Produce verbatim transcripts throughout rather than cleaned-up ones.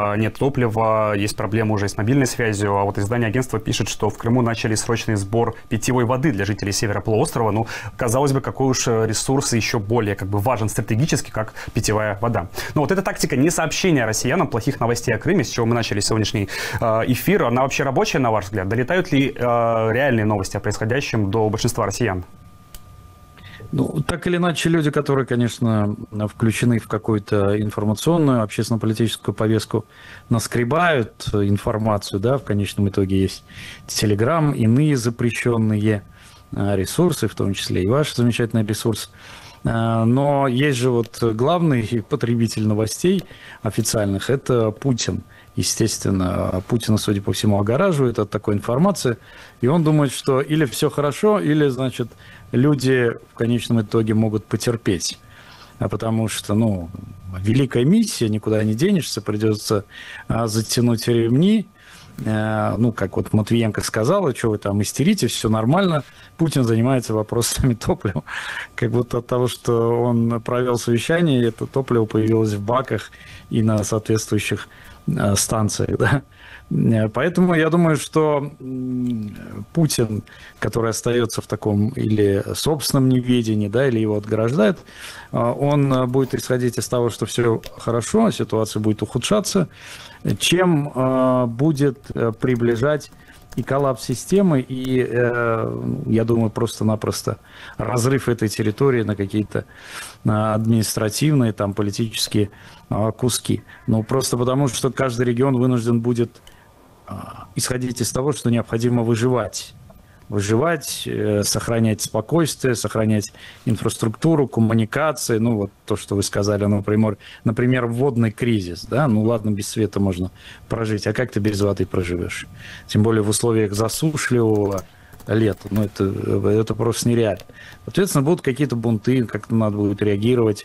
нет топлива, есть проблемы уже с мобильной связью. А вот издание агентства пишет, что в Крыму начали срочный сбор питьевой воды для жителей севера полуострова. Ну, казалось бы, какой уж ресурс еще более как бы важен стратегически, как питьевая вода. Но вот эта тактика не сообщения россиянам плохих новостей о Крыме, с чего мы начали сегодняшний эфир, она вообще рабочая, на ваш взгляд? Долетают ли реальные новости о происходящем до большинства россиян? Ну, так или иначе, люди, которые, конечно, включены в какую-то информационную, общественно-политическую повестку, наскребают информацию, да, в конечном итоге есть Телеграм, иные запрещенные ресурсы, в том числе и ваш замечательный ресурс. Но есть же вот главный потребитель новостей официальных – это Путин. Естественно, Путина, судя по всему, огораживает от такой информации, и он думает, что или все хорошо, или, значит, люди в конечном итоге могут потерпеть. А потому что, ну, великая миссия, никуда не денешься, придется а, затянуть ремни. А, ну, как вот Матвиенко сказала, что вы там истерите, все нормально. Путин занимается вопросами топлива. Как будто от того, что он провел совещание, это топливо появилось в баках и на соответствующих а, станциях, да. Поэтому я думаю, что Путин, который остается в таком или собственном неведении, да, или его отграждают, он будет исходить из того, что все хорошо, ситуация будет ухудшаться, чем будет приближать и коллапс системы, и, я думаю, просто-напросто разрыв этой территории на какие-то административные, там, политические куски. Ну, просто потому, что каждый регион вынужден будет исходить из того, что необходимо выживать. Выживать, сохранять спокойствие, сохранять инфраструктуру, коммуникации. Ну, вот то, что вы сказали, например, например, водный кризис. Да? Ну, ладно, без света можно прожить, а как ты без воды проживешь? Тем более в условиях засушливого лета. Ну, это, это просто нереально. Соответственно, будут какие-то бунты, как-то надо будет реагировать.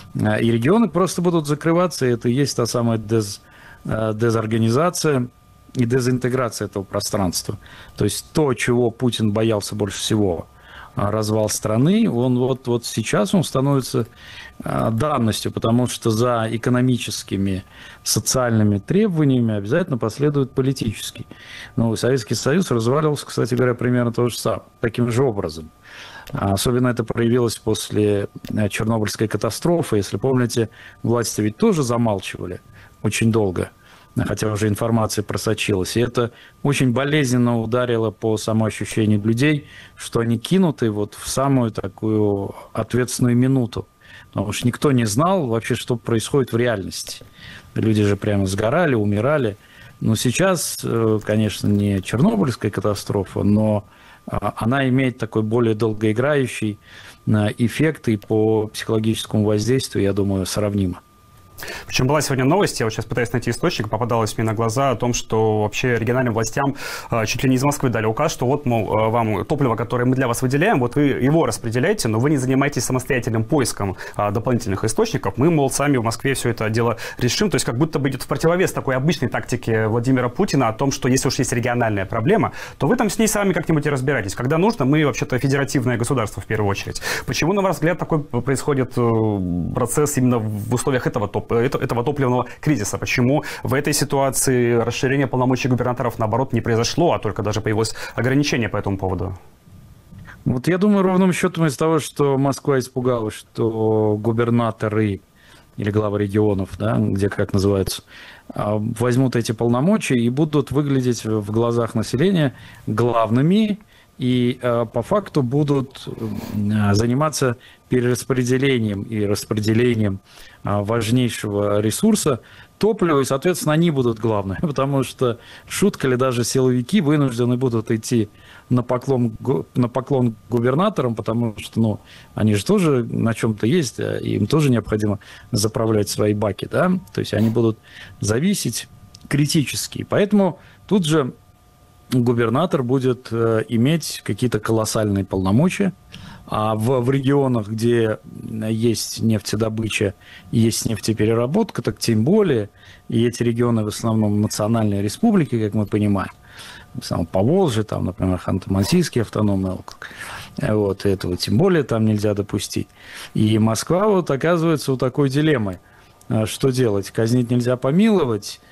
И регионы просто будут закрываться, и это и есть та самая дез, дезорганизация и дезинтеграция этого пространства. То есть то, чего Путин боялся больше всего, развал страны, он вот, вот сейчас он становится данностью, потому что за экономическими, социальными требованиями обязательно последует политический. Ну, Советский Союз разваливался, кстати говоря, примерно то же самое, таким же образом. Особенно это проявилось после Чернобыльской катастрофы. Если помните, власти ведь тоже замалчивали очень долго, хотя уже информация просочилась. И это очень болезненно ударило по самоощущению людей, что они кинуты вот в самую такую ответственную минуту. Потому что никто не знал вообще, что происходит в реальности. Люди же прямо сгорали, умирали. Но сейчас, конечно, не Чернобыльская катастрофа, но она имеет такой более долгоиграющий эффект, и по психологическому воздействию, я думаю, сравнимо. Причем была сегодня новость, я вот сейчас пытаюсь найти источник, попадалось мне на глаза о том, что вообще региональным властям чуть ли не из Москвы дали указ, что вот, мол, вам топливо, которое мы для вас выделяем, вот вы его распределяете, но вы не занимаетесь самостоятельным поиском дополнительных источников, мы, мол, сами в Москве все это дело решим. То есть как будто бы идет в противовес такой обычной тактике Владимира Путина о том, что если уж есть региональная проблема, то вы там с ней сами как-нибудь и разбирайтесь. Когда нужно, мы вообще-то федеративное государство в первую очередь. Почему, на ваш взгляд, такой происходит процесс именно в условиях этого топ этого топливного кризиса? Почему в этой ситуации расширение полномочий губернаторов, наоборот, не произошло, а только даже появилось ограничение по этому поводу? Вот я думаю, ровным счетом из того, что Москва испугалась, что губернаторы или главы регионов, да, где как называются, возьмут эти полномочия и будут выглядеть в глазах населения главными, и э, по факту будут э, заниматься перераспределением и распределением э, важнейшего ресурса топлива, и, соответственно, они будут главными, потому что, шутка ли, даже силовики вынуждены будут идти на поклон, на поклон губернаторам, потому что, ну, они же тоже на чем-то есть, им тоже необходимо заправлять свои баки, да, то есть они будут зависеть критически, поэтому тут же губернатор будет э, иметь какие-то колоссальные полномочия, а в, в регионах, где есть нефтедобыча и есть нефтепереработка, так тем более, и эти регионы в основном национальные республики, как мы понимаем, в основном Поволжье, там, например, Ханты-Мансийский автономный округ, вот, этого тем более там нельзя допустить. И Москва вот оказывается у такой дилеммы, что делать, казнить нельзя помиловать,